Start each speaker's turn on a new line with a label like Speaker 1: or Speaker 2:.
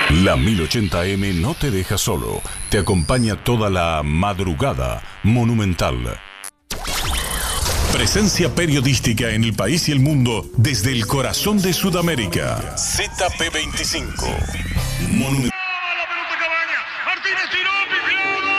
Speaker 1: La 1080M no te deja solo, te acompaña toda la madrugada Monumental. Presencia periodística en el país y el mundo desde el corazón de Sudamérica. ZP25. Monumental.
Speaker 2: La pelota Cabaña. Martínez tiró, pifió.